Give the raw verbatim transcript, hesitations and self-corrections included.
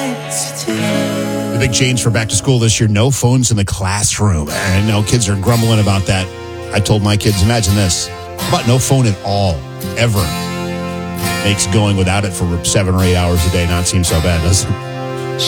The big change for back to school this year, no phones in the classroom. And I know kids are grumbling about that. I told my kids, imagine this. How about no phone at all, ever? Makes going without it for seven or eight hours a day not seem so bad, does it?